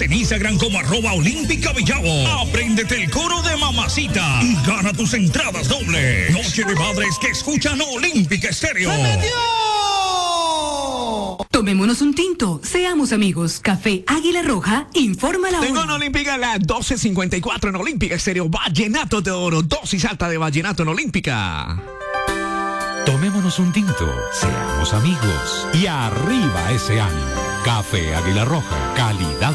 en Instagram como @Olímpica Villavo. Apréndete el coro de Mamacita y gana tus entradas dobles. Noche de padres que escuchan Olímpica Estéreo. ¡Se metió! Tomémonos un tinto, seamos amigos. Café Águila Roja, informa la hora. Tengo en Olímpica las 12:54 en Olímpica Estéreo. Vallenato de oro, dosis alta de vallenato en Olímpica. Tomémonos un tinto, seamos amigos y arriba ese ánimo. Café Águila Roja, calidad